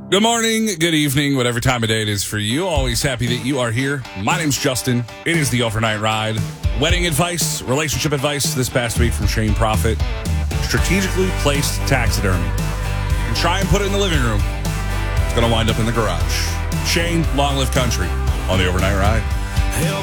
Good morning, good evening, whatever time of day it is for you. Always happy that you are here. My name's Justin. It is the Overnight Ride. Wedding advice, relationship advice this past week from Shane Profit. Strategically placed taxidermy. You can try and put it in the living room. It's going to wind up in the garage. Shane, long live country on the Overnight Ride.